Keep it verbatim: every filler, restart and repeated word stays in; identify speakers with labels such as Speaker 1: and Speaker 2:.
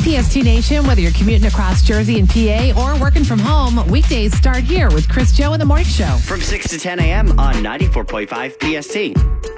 Speaker 1: P S T Nation, whether you're commuting across Jersey and P A or working from home, weekdays start here with Chris Joe in the Morning Show.
Speaker 2: From six to ten a.m. on ninety-four point five P S T.